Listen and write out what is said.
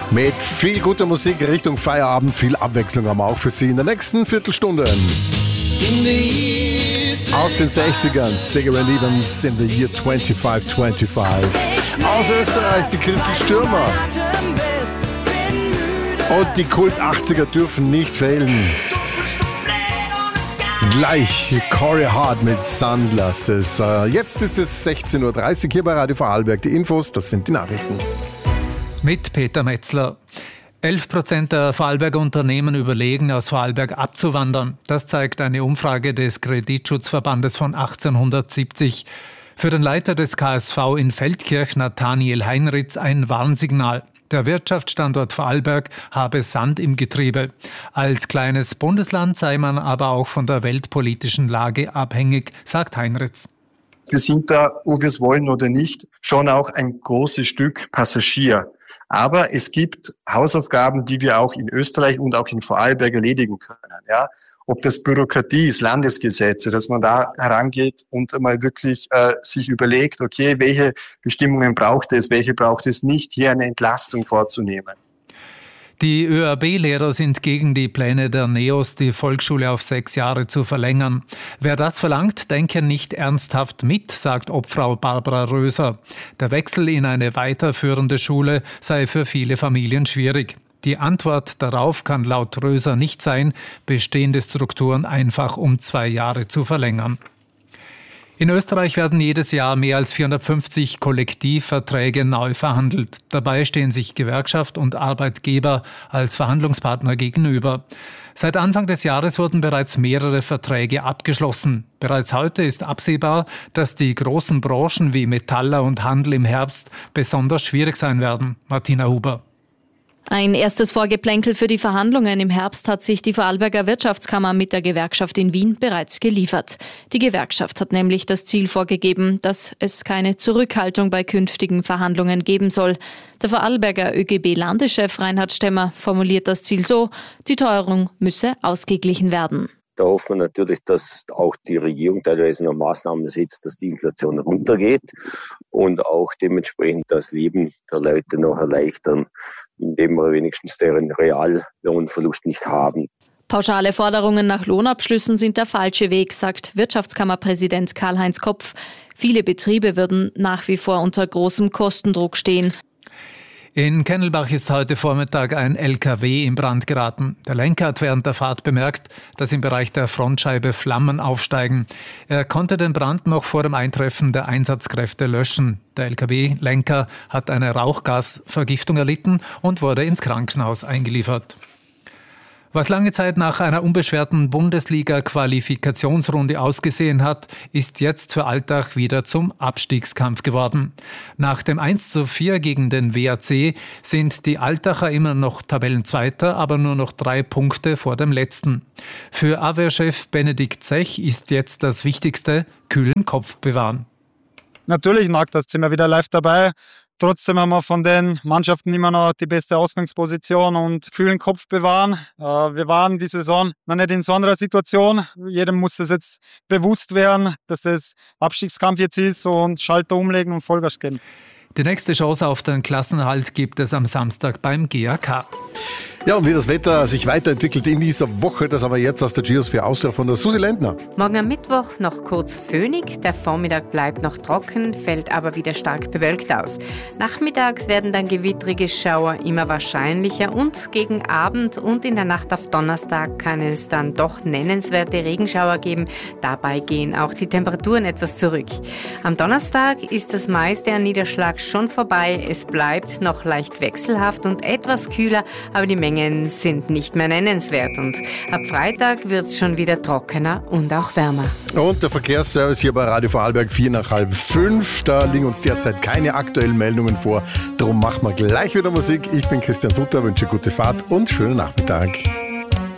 Mit viel guter Musik Richtung Feierabend, viel Abwechslung haben wir auch für Sie in der nächsten Viertelstunde. Aus den 60ern, Cigarette Evans in the Year 2525. Aus Österreich die Christel Stürmer. Und die Kult 80er dürfen nicht fehlen. Gleich Corey Hart mit Sunglasses. Jetzt ist es 16.30 Uhr hier bei Radio Vorarlberg. Die Infos, das sind die Nachrichten. Mit Peter Metzler. 11% der Vorarlberger Unternehmen überlegen, aus Vorarlberg abzuwandern. Das zeigt eine Umfrage des Kreditschutzverbandes von 1870. Für den Leiter des KSV in Feldkirch, Nathaniel Heinritz, ein Warnsignal. Der Wirtschaftsstandort Vorarlberg habe Sand im Getriebe. Als kleines Bundesland sei man aber auch von der weltpolitischen Lage abhängig, sagt Heinritz. Wir sind da, ob wir es wollen oder nicht, schon auch ein großes Stück Passagier. Aber es gibt Hausaufgaben, die wir auch in Österreich und auch in Vorarlberg erledigen können. Ja? Ob das Bürokratie ist, Landesgesetze, dass man da herangeht und einmal wirklich sich überlegt, okay, welche Bestimmungen braucht es, welche braucht es nicht, hier eine Entlastung vorzunehmen. Die ÖAB-Lehrer sind gegen die Pläne der NEOS, die Volksschule auf 6 Jahre zu verlängern. Wer das verlangt, denke nicht ernsthaft mit, sagt Obfrau Barbara Röser. Der Wechsel in eine weiterführende Schule sei für viele Familien schwierig. Die Antwort darauf kann laut Röser nicht sein, bestehende Strukturen einfach um 2 Jahre zu verlängern. In Österreich werden jedes Jahr mehr als 450 Kollektivverträge neu verhandelt. Dabei stehen sich Gewerkschaft und Arbeitgeber als Verhandlungspartner gegenüber. Seit Anfang des Jahres wurden bereits mehrere Verträge abgeschlossen. Bereits heute ist absehbar, dass die großen Branchen wie Metaller und Handel im Herbst besonders schwierig sein werden. Martina Huber. Ein erstes Vorgeplänkel für die Verhandlungen im Herbst hat sich die Vorarlberger Wirtschaftskammer mit der Gewerkschaft in Wien bereits geliefert. Die Gewerkschaft hat nämlich das Ziel vorgegeben, dass es keine Zurückhaltung bei künftigen Verhandlungen geben soll. Der Vorarlberger ÖGB-Landeschef Reinhard Stemmer formuliert das Ziel so: Die Teuerung müsse ausgeglichen werden. Da hoffen wir natürlich, dass auch die Regierung teilweise noch Maßnahmen setzt, dass die Inflation runtergeht und auch dementsprechend das Leben der Leute noch erleichtern, indem wir wenigstens deren Reallohnverlust nicht haben. Pauschale Forderungen nach Lohnabschlüssen sind der falsche Weg, sagt Wirtschaftskammerpräsident Karl-Heinz Kopf. Viele Betriebe würden nach wie vor unter großem Kostendruck stehen. In Kennelbach ist heute Vormittag ein LKW in Brand geraten. Der Lenker hat während der Fahrt bemerkt, dass im Bereich der Frontscheibe Flammen aufsteigen. Er konnte den Brand noch vor dem Eintreffen der Einsatzkräfte löschen. Der LKW-Lenker hat eine Rauchgasvergiftung erlitten und wurde ins Krankenhaus eingeliefert. Was lange Zeit nach einer unbeschwerten Bundesliga-Qualifikationsrunde ausgesehen hat, ist jetzt für Altach wieder zum Abstiegskampf geworden. Nach dem 1:4 gegen den WAC sind die Altacher immer noch Tabellenzweiter, aber nur noch 3 Punkte vor dem letzten. Für Abwehrchef Benedikt Zech ist jetzt das Wichtigste: kühlen Kopf bewahren. Natürlich nagt das sind wir wieder live dabei. Trotzdem haben wir von den Mannschaften immer noch die beste Ausgangsposition und kühlen Kopf bewahren. Wir waren die Saison noch nicht in so einer Situation. Jedem muss es jetzt bewusst werden, dass es Abstiegskampf jetzt ist und Schalter umlegen und Vollgas geben. Die nächste Chance auf den Klassenerhalt gibt es am Samstag beim GAK. Ja, und wie das Wetter sich weiterentwickelt in dieser Woche, das aber jetzt aus der Geosphäre Austria von der Susi Lendner. Morgen am Mittwoch noch kurz föhnig, der Vormittag bleibt noch trocken, fällt aber wieder stark bewölkt aus. Nachmittags werden dann gewittrige Schauer immer wahrscheinlicher und gegen Abend und in der Nacht auf Donnerstag kann es dann doch nennenswerte Regenschauer geben. Dabei gehen auch die Temperaturen etwas zurück. Am Donnerstag ist das meiste an Niederschlag schon vorbei. Es bleibt noch leicht wechselhaft und etwas kühler, aber die Mengen sind nicht mehr nennenswert und ab Freitag wird es schon wieder trockener und auch wärmer. Und der Verkehrsservice hier bei Radio Vorarlberg 4 nach halb 5. Da liegen uns derzeit keine aktuellen Meldungen vor. Darum machen wir gleich wieder Musik. Ich bin Christian Sutter, wünsche gute Fahrt und schönen Nachmittag.